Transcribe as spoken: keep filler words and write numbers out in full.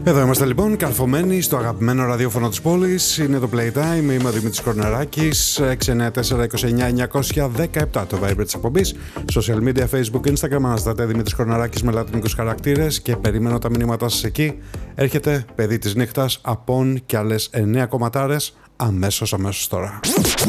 Εδώ είμαστε λοιπόν, καρφωμένοι στο αγαπημένο ραδιόφωνο της πόλης. Είναι το Playtime, είμαι ο Δημήτρης Κορναράκης. έξι εννιά τέσσερα είκοσι εννιά εννιακόσια δεκαεπτά το Viber της εκπομπής. Social media, Facebook, Instagram, αναστάτε Δημήτρης Κορναράκης με λατινικούς χαρακτήρες και περιμένω τα μηνύματά σας εκεί. Έρχεται παιδί της νύχτας, Απόν και άλλες εννέα κομματάρες αμέσως αμέσως τώρα.